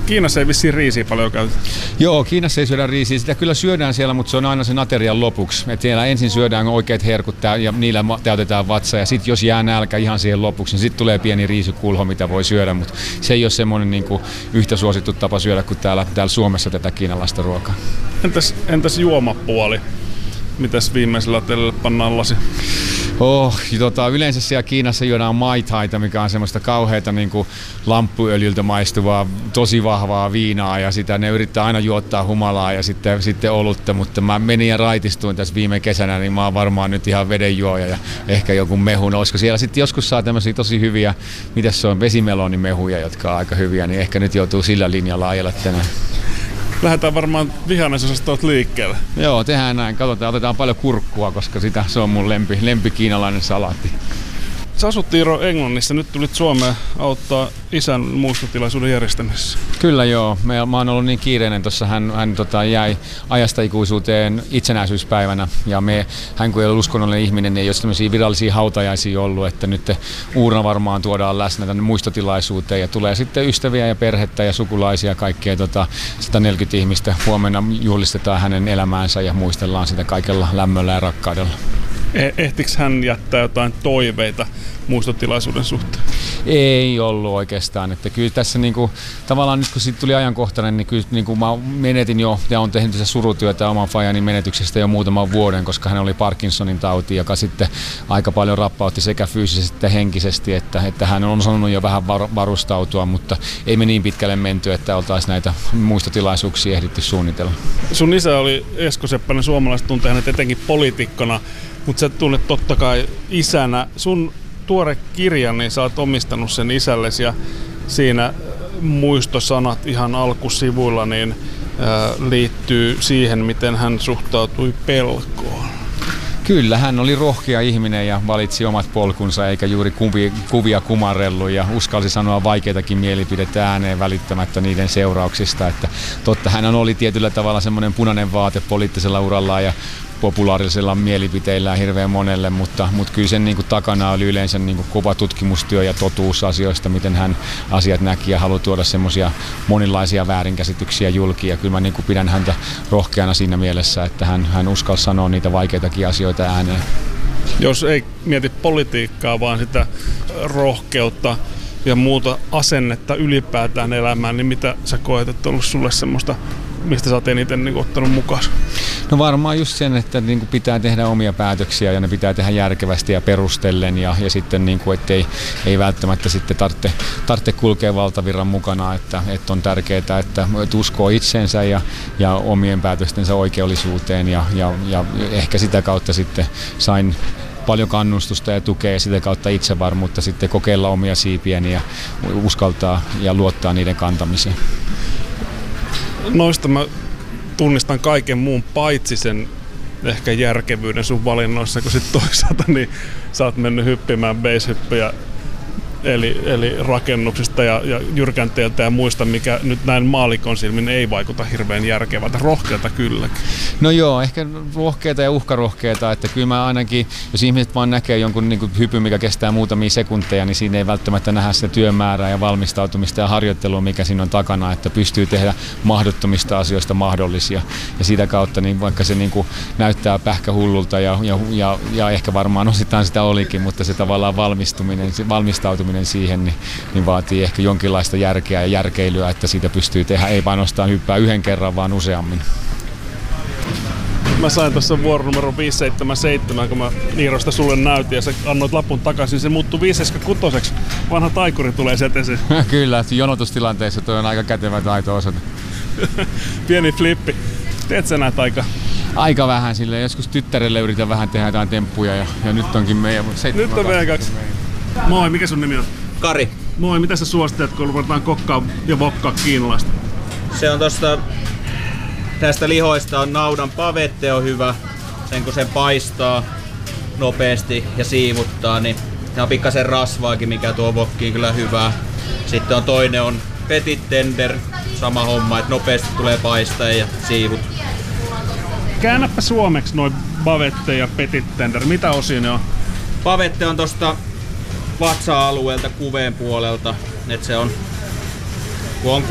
Kiinassa ei vissiin riisiä paljon käytetä. Joo, Kiinassa ei syödä riisiä. Sitä kyllä syödään siellä, mutta se on aina sen aterian lopuksi. Et siellä ensin syödään oikeat herkut ja niillä täytetään vatsa. Ja sitten jos jää nälkä ihan siihen lopuksi, niin sitten tulee pieni riisikulho, mitä voi syödä. Mutta se ei ole semmoinen niinku yhtä suosittu tapa syödä kuin täällä Suomessa tätä kiinalaista ruokaa. Entäs juomapuoli? Mitäs viimeisellä teille pannaan lasi? Yleensä siellä Kiinassa juodaan mai taita, mikä on semmoista kauheata niin kuin lamppuöljyltä maistuvaa, tosi vahvaa viinaa ja sitä ne yrittää aina juottaa humalaa ja sitten olutta, mutta mä menin ja raitistuin tässä viime kesänä, niin mä oon varmaan nyt ihan vedenjuoja ja ehkä joku mehu. Olisiko siellä sitten joskus saa tämmöisiä tosi hyviä, mitäs se on, vesimelonimehuja, jotka on aika hyviä, niin ehkä nyt joutuu sillä linjalla ajella tänään. Lähdetään varmaan vihannesosastolta liikkeelle. Joo, tehdään näin. Katsotaan, otetaan paljon kurkkua, koska se on mun lempi kiinalainen salaatti. Sä asut Iiro Englannissa, nyt tulit Suomeen auttaa isän muistotilaisuuden järjestämisessä. Kyllä joo, mä oon ollut niin kiireinen tuossa, hän jäi ajasta ikuisuuteen itsenäisyyspäivänä ja hän kun ei ole uskonnollinen ihminen, niin ei ole tämmöisiä virallisia hautajaisia ollut, että nyt uurna varmaan tuodaan läsnä tänne muistotilaisuuteen ja tulee sitten ystäviä ja perhettä ja sukulaisia kaikkea 140 ihmistä. Huomenna juhlistetaan hänen elämäänsä ja muistellaan sitä kaikella lämmöllä ja rakkaudella. Ehtikö hän jättää jotain toiveita muistotilaisuuden suhteen? Ei ollut oikeastaan. Että kyllä tässä tavallaan nyt kun siitä tuli ajankohtainen, niin kyllä mä menetin jo ja olen tehnyt tässä surutyötä oman fajani menetyksestä jo muutaman vuoden, koska hän oli Parkinsonin tauti, joka sitten aika paljon rappautti sekä fyysisesti että henkisesti, että hän on osannut jo vähän varustautua, mutta ei me niin pitkälle menty, että oltaisiin näitä muistotilaisuuksia ehditty suunnitella. Sun isä oli Esko Seppänen, suomalaiset tuntee hänet etenkin poliitikkona, mutta sä tunnet totta kai isänä. Sun tuore kirja, niin sä oot omistanut sen isällesi ja siinä muistosanat ihan alkusivuilla niin liittyy siihen, miten hän suhtautui pelkoon. Kyllä, hän oli rohkea ihminen ja valitsi omat polkunsa eikä juuri kuvia kumarrellut ja uskalsi sanoa vaikeitakin mielipidettä ääneen välittämättä niiden seurauksista. Että totta, hän oli tietyllä tavalla semmoinen punainen vaate poliittisella urallaan ja populaarisella mielipiteillä hirveän monelle, mutta kyllä sen takana oli yleensä kova tutkimustyö ja totuus asioista, miten hän asiat näki ja halusi tuoda semmoisia monenlaisia väärinkäsityksiä julki. Ja kyllä mä pidän häntä rohkeana siinä mielessä, että hän uskalsi sanoa niitä vaikeitakin asioita ääneen. Jos ei mieti politiikkaa, vaan sitä rohkeutta ja muuta asennetta ylipäätään elämään, niin mitä sä koet, että on ollut sulle semmoista, mistä sä oot eniten ottanut mukaan? No varmaan just sen, että pitää tehdä omia päätöksiä ja ne pitää tehdä järkevästi ja perustellen ja sitten ettei välttämättä sitten tarvitse kulkea valtavirran mukana, että on tärkeää, että uskoo itseensä ja omien päätöstensä oikeellisuuteen ja ehkä sitä kautta sitten sain paljon kannustusta ja tukea ja sitä kautta itsevarmuutta sitten kokeilla omia siipiäni ja uskaltaa ja luottaa niiden kantamiseen. Noista mä tunnistan kaiken muun paitsi sen ehkä järkevyyden sun valinnoissa, kun sit toisaalta niin sä oot mennyt hyppimään base-hyppyjä eli rakennuksista ja jyrkänteeltä ja muista, mikä nyt näin maallikon silmin ei vaikuta hirveän järkevältä. Rohkeata kylläkin. No joo, ehkä rohkeata ja uhkarohkeata, että kyllä mä ainakin, jos ihmiset vaan näkee jonkun hypyn, mikä kestää muutamia sekunteja, niin siinä ei välttämättä nähdä sitä työmäärää ja valmistautumista ja harjoittelua, mikä siinä on takana, että pystyy tehdä mahdottomista asioista mahdollisia. Ja sitä kautta, niin vaikka se näyttää pähkähullulta ja ehkä varmaan osittain sitä olikin, mutta se tavallaan valmistautuminen siihen niin vaatii ehkä jonkinlaista järkeä ja järkeilyä, että siitä pystyy tehdä, ei ainoastaan hyppää yhden kerran, vaan useammin. Mä sain tuossa vuoronumero 577, kun mä Iirosta sulle näytin ja sä annoit lapun takaisin, se muuttui 576. Vanha taikuri tulee setesi. Kyllä, jonotustilanteessa toi on aika kätevä taito-osoite. Pieni flippi. Teet sä näitä aika vähän sille. Joskus tyttärelle yritän vähän tehdä jotain temppuja ja nyt onkin meidän 7. Nyt on meidän 2. Moi, mikä sun nimi on? Kari. Moi, mitä sä suosittelet, kun ruvetaan kokkaa ja vokkaa kiinalaista? Se on tästä lihoista on naudan pavette on hyvä. Sen kun se paistaa nopeasti ja siivuttaa, niin se on pikkasen rasvaakin, mikä tuo vokkiin kyllä hyvää. Sitten toinen on petit tender, sama homma, että nopeasti tulee paistaa ja siivut. Käännäpä suomeksi noin bavette ja petit tender. Mitä osia ne on? Bavette on tosta vatsa-alueelta kuveen puolelta, että se on, kun on